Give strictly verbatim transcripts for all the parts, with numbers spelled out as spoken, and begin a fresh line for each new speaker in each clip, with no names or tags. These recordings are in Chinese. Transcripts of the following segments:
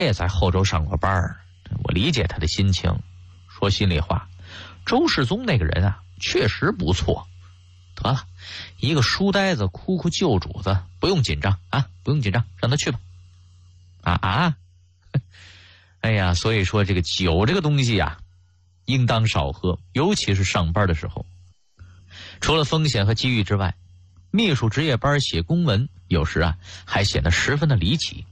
也在后周上过班儿，我理解他的心情。说心里话，周世宗那个人啊，确实不错。得了，一个书呆子哭哭救主子，不用紧张啊，不用紧张，让他去吧。啊啊！哎呀，所以说这个酒这个东西啊，应当少喝，尤其是上班的时候。除了风险和机遇之外，秘书值夜班写公文，有时啊还显得十分的离奇。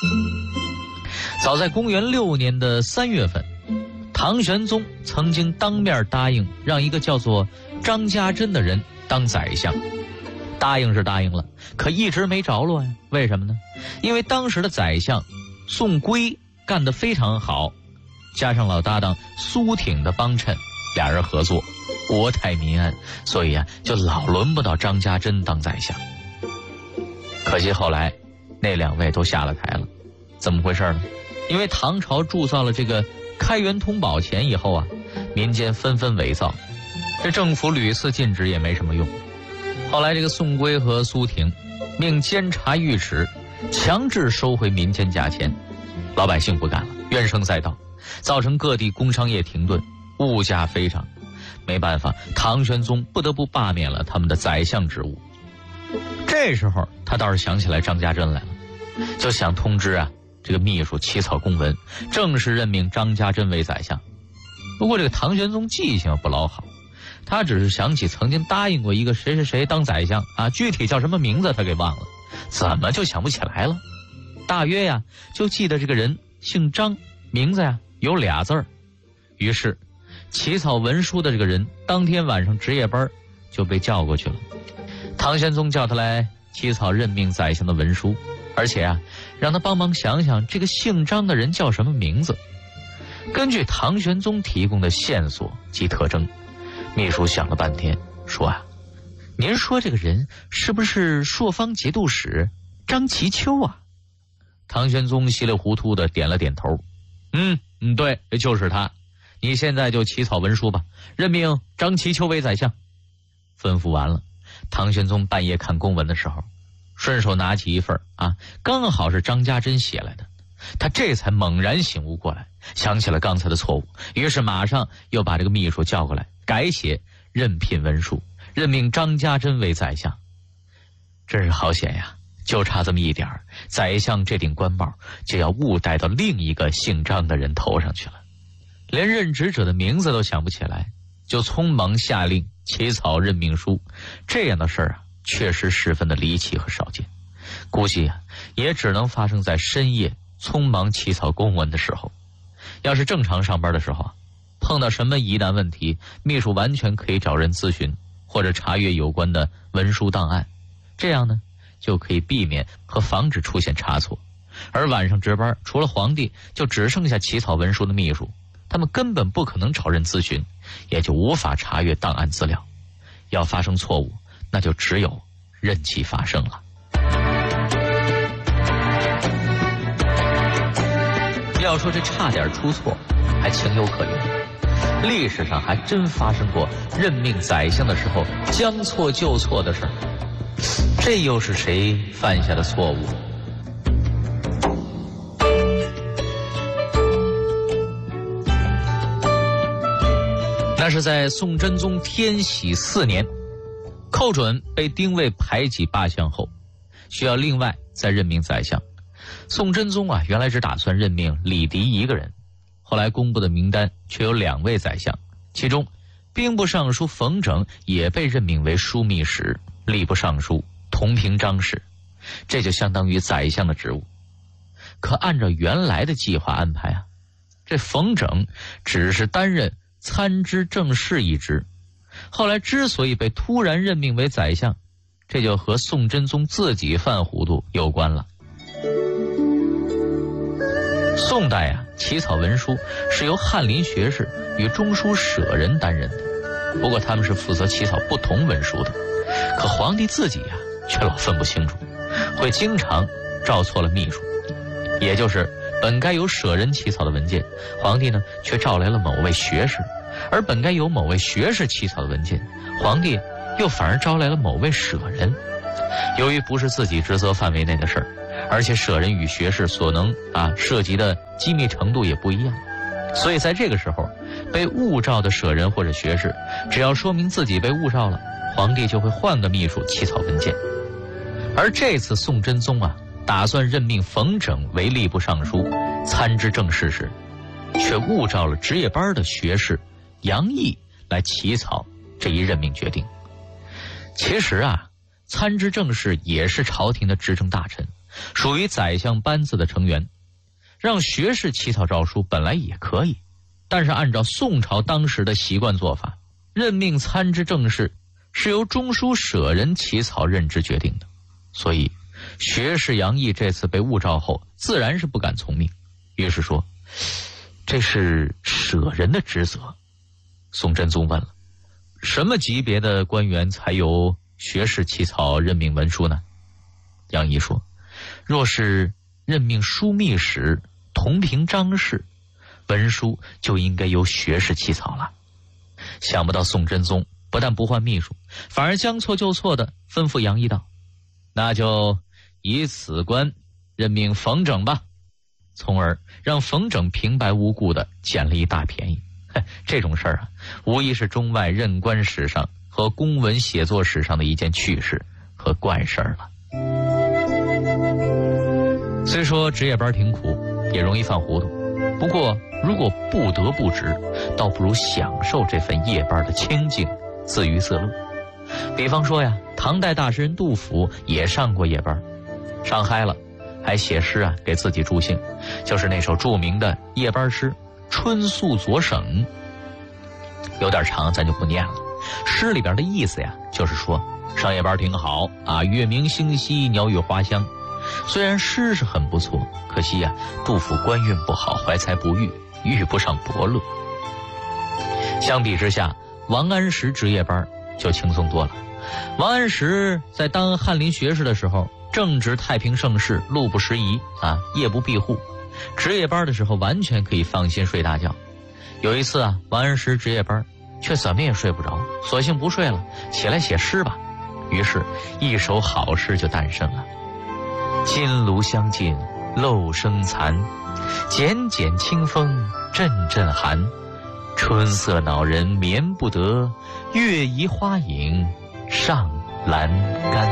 早在公元六年的三月份，唐玄宗曾经当面答应让一个叫做张家珍的人当宰相。答应是答应了，可一直没着落呀。为什么呢？因为当时的宰相宋圭干得非常好，加上老搭档苏挺的帮衬，俩人合作，国泰民安，所以啊，就老轮不到张家珍当宰相。可惜后来那两位都下了台了，怎么回事呢？因为唐朝铸造了这个开元通宝钱以后啊，民间纷纷伪造，这政府屡次禁止也没什么用。后来这个宋圭和苏挺命监察御史强制收回民间价钱，老百姓不干了，怨声载道，造成各地工商业停顿，物价飞涨。没办法，唐玄宗不得不罢免了他们的宰相职务。这时候他倒是想起来张家珍来了，就想通知啊这个秘书起草公文，正式任命张家珍为宰相。不过这个唐玄宗记性不老好，他只是想起曾经答应过一个谁谁谁当宰相啊，具体叫什么名字他给忘了，怎么就想不起来了？大约呀就记得这个人姓张，名字呀有俩字儿。于是起草文书的这个人当天晚上值夜班就被叫过去了。唐玄宗叫他来起草任命宰相的文书，而且啊让他帮忙想想这个姓张的人叫什么名字。根据唐玄宗提供的线索及特征，秘书想了半天说啊，您说这个人是不是朔方节度使张其丘啊？唐玄宗稀里糊涂的点了点头，嗯嗯，对，就是他。你现在就起草文书吧，任命张其丘为宰相。吩咐完了，唐玄宗半夜看公文的时候，顺手拿起一份啊，刚好是张家珍写来的。他这才猛然醒悟过来，想起了刚才的错误，于是马上又把这个秘书叫过来，改写任聘文书，任命张家珍为宰相。真是好险呀，就差这么一点，宰相这顶官帽就要误戴到另一个姓张的人头上去了。连任职者的名字都想不起来，就匆忙下令起草任命书，这样的事儿啊，确实十分的离奇和少见。估计啊，也只能发生在深夜匆忙起草公文的时候。要是正常上班的时候啊，碰到什么疑难问题，秘书完全可以找人咨询或者查阅有关的文书档案，这样呢，就可以避免和防止出现差错。而晚上值班，除了皇帝，就只剩下起草文书的秘书。他们根本不可能找人咨询，也就无法查阅档案资料。要发生错误，那就只有任其发生了。要说这差点出错，还情有可原。历史上还真发生过任命宰相的时候将错就错的事儿。这又是谁犯下的错误？那是在宋真宗天禧四年，寇准被丁谓排挤罢相后，需要另外再任命宰相。宋真宗啊，原来只打算任命李迪一个人，后来公布的名单却有两位宰相，其中兵部尚书冯整也被任命为枢密使、吏部尚书、同平章事，这就相当于宰相的职务。可按照原来的计划安排啊，这冯整只是担任参知政事一职，后来之所以被突然任命为宰相，这就和宋真宗自己犯糊涂有关了。宋代啊，起草文书是由翰林学士与中书舍人担任的，不过他们是负责起草不同文书的。可皇帝自己呀、啊，却老分不清楚，会经常照错了秘书，也就是本该由舍人起草的文件，皇帝呢却召来了某位学士，而本该由某位学士起草的文件，皇帝又反而招来了某位舍人。由于不是自己职责范围内的事儿， 而且舍人与学士所能啊涉及的机密程度也不一样，所以在这个时候，被误召的舍人或者学士，只要说明自己被误召了，皇帝就会换个秘书起草文件。而这次宋真宗啊，打算任命冯拯为吏部尚书，参知政事时，却误召了值夜班的学士杨毅来起草这一任命决定。其实啊，参知政事也是朝廷的执政大臣，属于宰相班子的成员，让学士起草诏书本来也可以，但是按照宋朝当时的习惯做法，任命参知政事是由中书舍人起草任职决定的。所以学士杨毅这次被误召后，自然是不敢从命，于是说这是舍人的职责。宋真宗问了，什么级别的官员才由学士起草任命文书呢？杨毅说，若是任命枢密使、同平章事，文书就应该由学士起草了。想不到宋真宗不但不换秘书，反而将错就错的吩咐杨毅道，那就以此官任命冯拯吧，从而让冯拯平白无故的捡了一大便宜。这种事儿啊，无疑是中外任官史上和公文写作史上的一件趣事和怪事儿了。虽说值夜班挺苦，也容易犯糊涂，不过如果不得不值，倒不如享受这份夜班的清静、自娱自乐。比方说呀，唐代大诗人杜甫也上过夜班，上嗨了，还写诗啊给自己助兴，就是那首著名的夜班诗《春宿左省》，有点长，咱就不念了。诗里边的意思呀，就是说上夜班挺好啊，月明星稀，鸟语花香。虽然诗是很不错，可惜呀，杜甫官运不好，怀才不遇，遇不上伯乐。相比之下，王安石值夜班就轻松多了。王安石在当翰林学士的时候，正值太平盛世，路不拾遗啊，夜不闭户。值夜班的时候完全可以放心睡大觉。有一次啊，王安石值夜班却怎么也睡不着，索性不睡了，起来写诗吧。于是一首好诗就诞生了：金炉香尽漏声残，剪剪清风阵阵寒。春色恼人眠不得，月移花影上栏杆。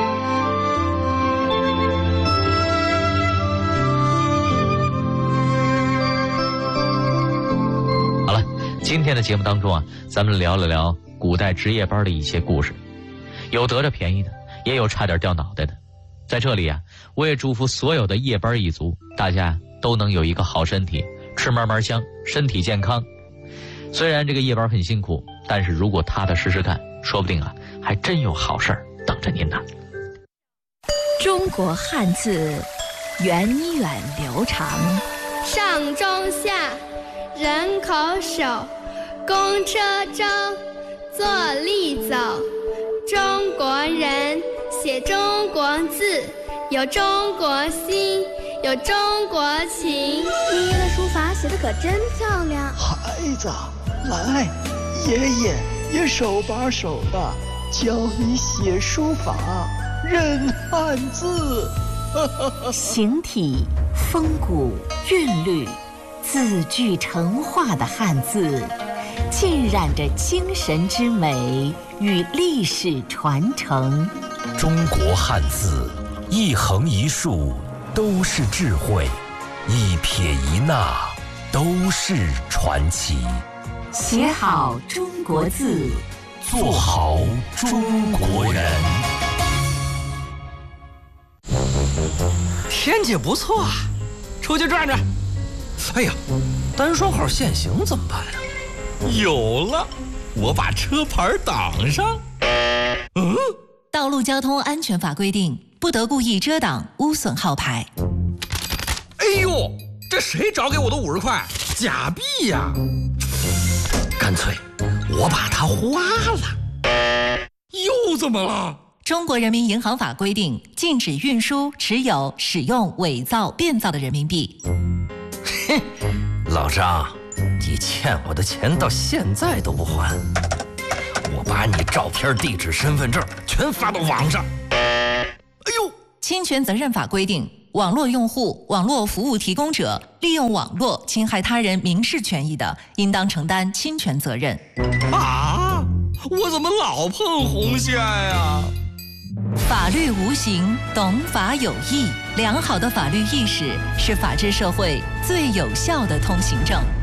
好了，今天的节目当中啊，咱们聊了聊古代值夜班的一些故事，有得着便宜的，也有差点掉脑袋的。在这里啊，我也祝福所有的夜班一族，大家都能有一个好身体，吃嘛嘛香，身体健康。虽然这个夜班很辛苦，但是如果踏踏实实干，说不定啊，还真有好事儿等着您呢。
中国汉字源远流长，
上中下，人口手，公车舟，坐立走。中国人写中国字，有中国心，有中国情。爷爷的书法写得可真漂亮。
孩子，来，爷爷也手把手的教你写书法，认汉字。
形体、风骨、韵律，字句成画的汉字，浸染着精神之美与历史传承。
中国汉字，一横一竖都是智慧，一撇一捺都是传奇。
写好中国字，
做好中国人。
天气不错啊，出去转转。哎呀，单双号限行怎么办啊？有了，我把车牌挡上。嗯，
道路交通安全法规定，不得故意遮挡、污损号牌。
哎呦，这谁找给我的五十块？假币呀！干脆我把它花了。又怎么了？
中国人民银行法规定，禁止运输、持有、使用伪造、变造的人民币。
嘿，老张，你欠我的钱到现在都不还，我把你照片、地址、身份证全发到网上。哎呦！
侵权责任法规定，网络用户、网络服务提供者利用网络侵害他人民事权益的，应当承担侵权责任。
啊！我怎么老碰红线呀？
法律无形，懂法有义。良好的法律意识是法治社会最有效的通行证。